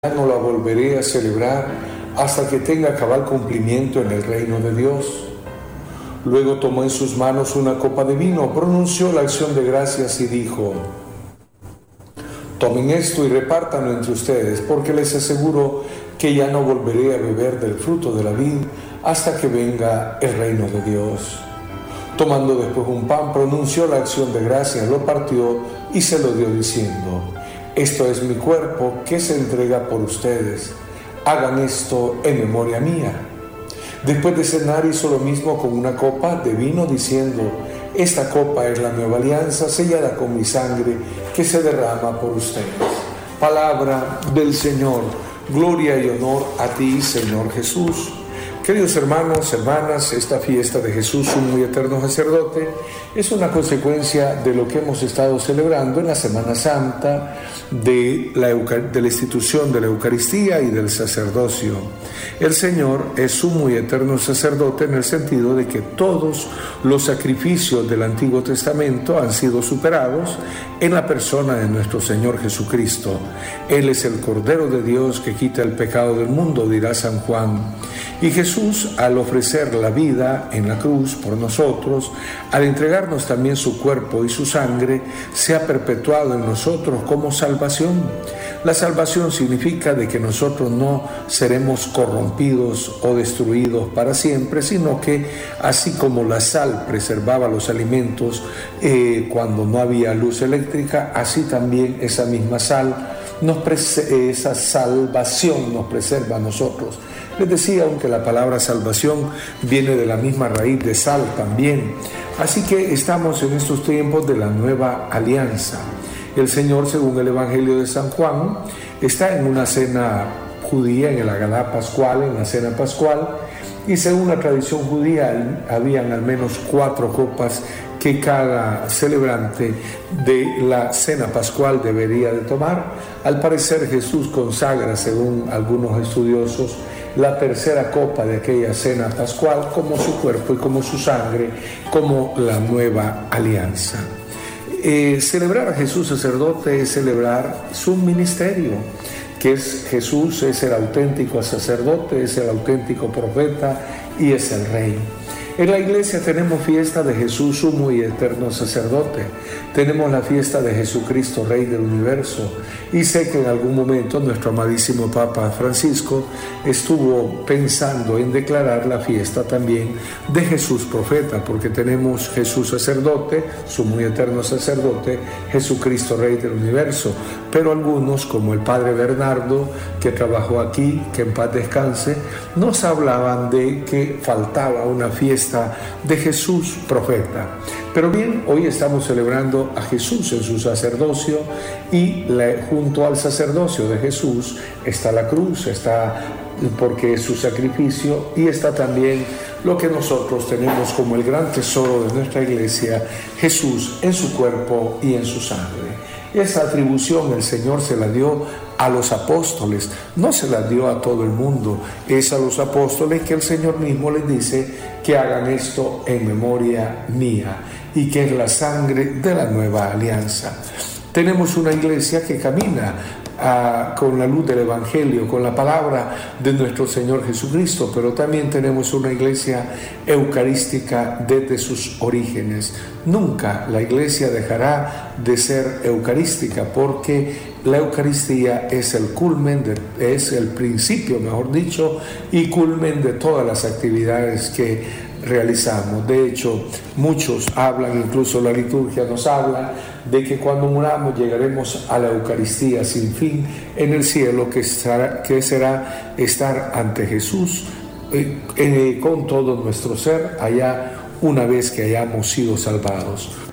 no la volveré a celebrar hasta que tenga cabal cumplimiento en el reino de Dios. Luego tomó en sus manos una copa de vino, pronunció la acción de gracias y dijo: tomen esto y repártanlo entre ustedes, porque les aseguro que ya no volveré a beber del fruto de la vid hasta que venga el reino de Dios. Tomando después un pan, pronunció la acción de gracias, lo partió y se lo dio diciendo: esto es mi cuerpo que se entrega por ustedes. Hagan esto en memoria mía. Después de cenar hizo lo mismo con una copa de vino diciendo: esta copa es la nueva alianza sellada con mi sangre que se derrama por ustedes. Palabra del Señor. Gloria y honor a ti, Señor Jesús. Queridos hermanos, hermanas, esta fiesta de Jesús, sumo y eterno sacerdote, es una consecuencia de lo que hemos estado celebrando en la Semana Santa de la institución de la Eucaristía y del sacerdocio. El Señor es sumo y eterno sacerdote en el sentido de que todos los sacrificios del Antiguo Testamento han sido superados en la persona de nuestro Señor Jesucristo. Él es el Cordero de Dios que quita el pecado del mundo, dirá San Juan. Y Jesús, al ofrecer la vida en la cruz por nosotros, al entregarnos también su cuerpo y su sangre, se ha perpetuado en nosotros como salvación. La salvación significa de que nosotros no seremos corrompidos o destruidos para siempre, sino que así como la sal preservaba los alimentos cuando no había luz eléctrica, así también esa misma sal, esa salvación nos preserva a nosotros. Les decía, aunque la palabra salvación viene de la misma raíz de sal también. Así que estamos en estos tiempos de la nueva alianza. El Señor, según el Evangelio de San Juan, está en una cena judía, en el Agadá Pascual, en la cena pascual, y según la tradición judía, habían al menos 4 copas que cada celebrante de la cena pascual debería de tomar. Al parecer, Jesús consagra, según algunos estudiosos, la tercera copa de aquella cena pascual como su cuerpo y como su sangre, como la nueva alianza. Celebrar a Jesús sacerdote es celebrar su ministerio, que es Jesús, es el auténtico sacerdote, es el auténtico profeta y es el rey. En la iglesia tenemos fiesta de Jesús, sumo y eterno sacerdote. Tenemos la fiesta de Jesucristo, Rey del universo. Y sé que en algún momento nuestro amadísimo Papa Francisco estuvo pensando en declarar la fiesta también de Jesús profeta, porque tenemos Jesús sacerdote, sumo y eterno sacerdote, Jesucristo, Rey del universo. Pero algunos, como el Padre Bernardo, que trabajó aquí, que en paz descanse, nos hablaban de que faltaba una fiesta de Jesús profeta. Pero bien, hoy estamos celebrando a Jesús en su sacerdocio y junto al sacerdocio de Jesús está la cruz, está porque es su sacrificio, y está también lo que nosotros tenemos como el gran tesoro de nuestra iglesia, Jesús en su cuerpo y en su sangre. Esa atribución el Señor se la dio a los apóstoles, no se la dio a todo el mundo. Es a los apóstoles que el Señor mismo les dice que hagan esto en memoria mía, y que es la sangre de la nueva alianza. Tenemos una iglesia que camina con la luz del Evangelio, con la palabra de nuestro Señor Jesucristo, pero también tenemos una iglesia eucarística desde sus orígenes. Nunca la iglesia dejará de ser eucarística, porque la Eucaristía es el culmen, es el principio, mejor dicho, y culmen de todas las actividades que realizamos. De hecho, muchos hablan, incluso la liturgia nos habla, de que cuando muramos llegaremos a la Eucaristía sin fin en el cielo, que será estar ante Jesús con todo nuestro ser allá una vez que hayamos sido salvados.